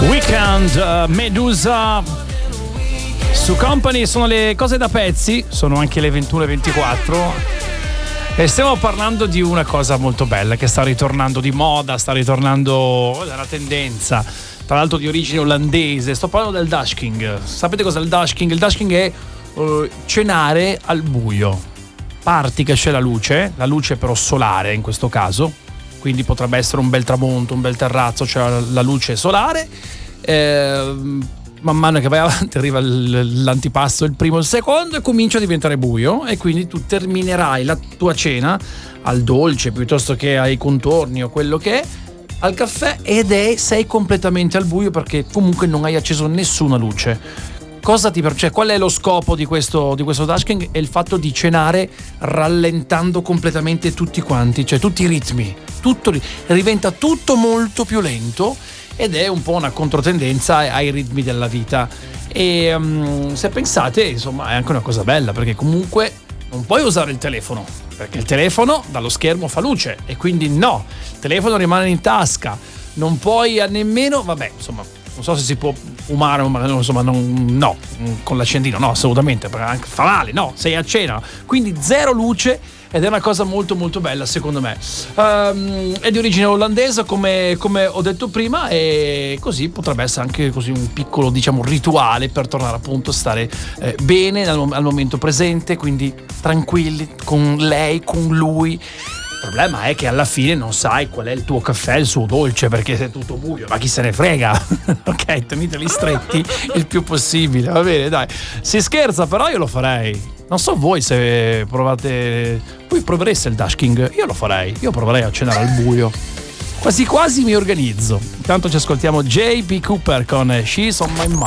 Weekend, Medusa su Company. Sono le cose da pezzi, sono anche le 21:24 e stiamo parlando di una cosa molto bella che sta ritornando di moda, sta ritornando dalla tendenza, tra l'altro di origine olandese. Sto parlando del dashking. Sapete cos'è il dashking? Il dashking è cenare al buio. Parti che c'è la luce però solare in questo caso, quindi potrebbe essere un bel tramonto, un bel terrazzo, c'è la luce solare. Man mano che vai avanti arriva l'antipasto, il primo, il secondo, e comincia a diventare buio, e quindi tu terminerai la tua cena al dolce piuttosto che ai contorni o quello che è, al caffè, sei completamente al buio perché comunque non hai acceso nessuna luce. Qual è lo scopo di questo dashking? È il fatto di cenare rallentando completamente tutti quanti, cioè tutti i ritmi, diventa tutto molto più lento, ed è un po' una controtendenza ai ritmi della vita. E se pensate, insomma, è anche una cosa bella, perché comunque non puoi usare il telefono, perché il telefono dallo schermo fa luce, e quindi no, il telefono rimane in tasca. Non puoi nemmeno, non so se si può fumare, ma insomma no, con l'accendino no, assolutamente, perché anche fa male, no, sei a cena, quindi zero luce, ed è una cosa molto molto bella secondo me. È di origine olandese, come ho detto prima, e così potrebbe essere anche così un piccolo, diciamo, rituale per tornare appunto a stare bene al momento presente, quindi tranquilli con lei, con lui. Il problema è che alla fine non sai qual è il tuo caffè, il suo dolce, perché è tutto buio, ma chi se ne frega. Ok, teneteli stretti il più possibile, va bene, dai. Si scherza, però io lo farei. Non so voi se provate, voi provereste il dashking? Io lo farei, io proverei a cenare al buio. Quasi quasi mi organizzo. Intanto ci ascoltiamo J.P. Cooper con She's on My Mind.